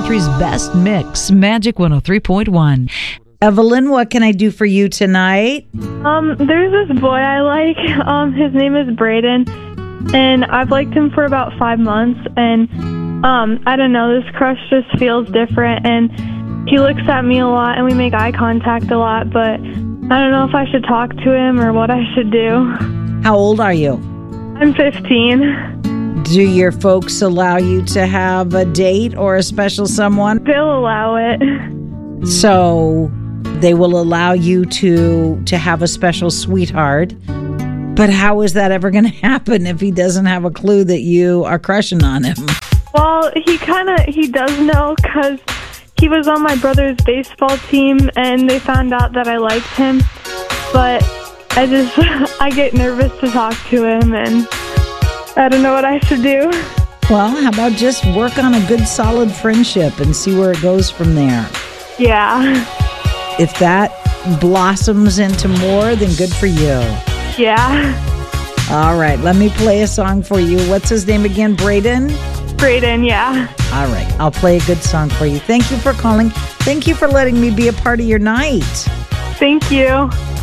country's best mix, Magic 103.1. Evelyn, what can I do for you tonight? There's this boy I like. His name is Braden, and I've liked him for about 5 months, and I don't know, this crush just feels different, and he looks at me a lot, and we make eye contact a lot, but I don't know if I should talk to him or what I should do. How old are you? I'm 15. Do your folks allow you to have a date or a special someone? They'll allow it. So they will allow you to have a special sweetheart. But how is that ever going to happen if he doesn't have a clue that you are crushing on him? Well, he does know because he was on my brother's baseball team, and they found out that I liked him. But I get nervous to talk to him, and I don't know what I should do. Well, how about just work on a good, solid friendship and see where it goes from there? Yeah. If that blossoms into more, then good for you. Yeah. All right, let me play a song for you. What's his name again? Braden? Braden, yeah. All right, I'll play a good song for you. Thank you for calling. Thank you for letting me be a part of your night. Thank you.